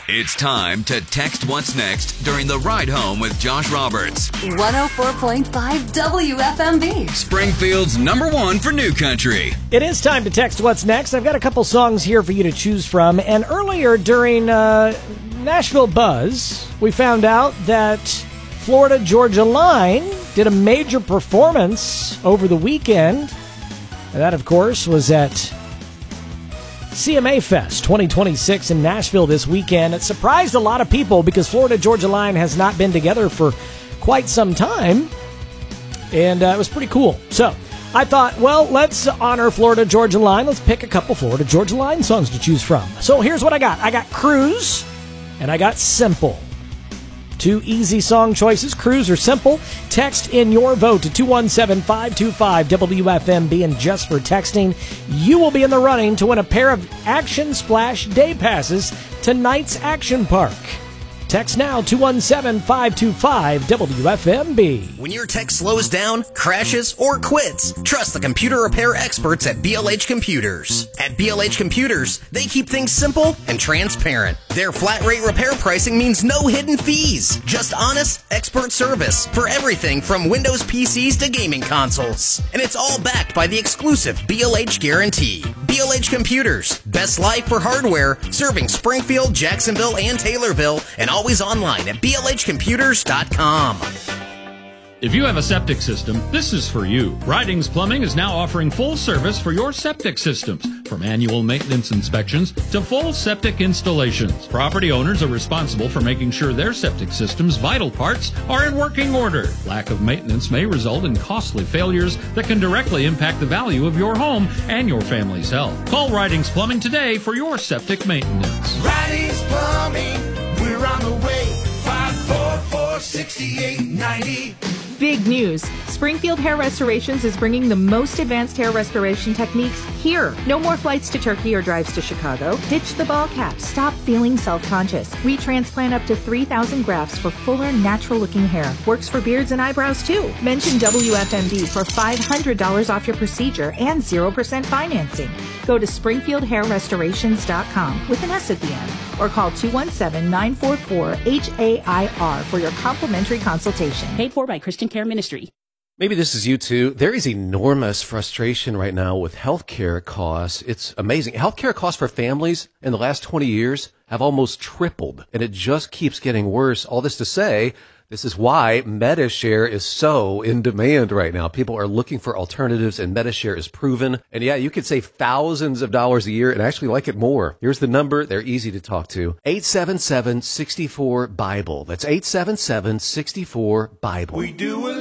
It's time to text what's next during the ride home with Josh Roberts. 104.5 WFMB. Springfield's #1 for new country. It is time to text what's next. I've got a couple songs here for you to choose from. And earlier during Nashville Buzz, we found out that Florida Georgia Line did a major performance over the weekend. And that, of course, was at CMA Fest 2026 in Nashville this weekend. It surprised a lot of people because Florida Georgia Line has not been together for quite some time. And it was pretty cool. So I thought, well, let's honor Florida Georgia Line. Let's pick a couple Florida Georgia Line songs to choose from. So here's what I got. I got Cruise and I got Simple. Two easy song choices, Cruise or Simple. Text in your vote to 217-525-WFMB, and just for texting, you will be in the running to win a pair of Action Splash Day Passes to Knights Action Park. Text now, 217-525-WFMB. When your tech slows down, crashes, or quits, trust the computer repair experts at BLH Computers. At BLH Computers, they keep things simple and transparent. Their flat rate repair pricing means no hidden fees, just honest, expert service for everything from Windows PCs to gaming consoles. And it's all backed by the exclusive BLH guarantee. BLH Computers, best life for hardware, serving Springfield, Jacksonville, and Taylorville, and always online at blhcomputers.com. If you have a septic system, this is for you. Ridings Plumbing is now offering full service for your septic systems, from annual maintenance inspections to full septic installations. Property owners are responsible for making sure their septic system's vital parts are in working order. Lack of maintenance may result in costly failures that can directly impact the value of your home and your family's health. Call Ridings Plumbing today for your septic maintenance. Ridings Plumbing, we're on the way. 544-6890. Big news. Springfield Hair Restorations is bringing the most advanced hair restoration techniques here. No more flights to Turkey or drives to Chicago. Ditch the ball cap. Stop feeling self-conscious. We transplant up to 3,000 grafts for fuller, natural-looking hair. Works for beards and eyebrows, too. Mention WFMB for $500 off your procedure and 0% financing. Go to SpringfieldHairRestorations.com with an S at the end, or call 217-944-HAIR for your complimentary consultation. Paid for by Christian Care Ministry. Maybe this is you too. There is enormous frustration right now with healthcare costs. It's amazing. Healthcare costs for families in the last 20 years have almost tripled, and it just keeps getting worse. All this to say, this is why Medi-Share is so in demand right now. People are looking for alternatives, and Medi-Share is proven. And yeah, you could save thousands of dollars a year and actually like it more. Here's the number. They're easy to talk to. 877-64-BIBLE. That's 877-64-BIBLE. We do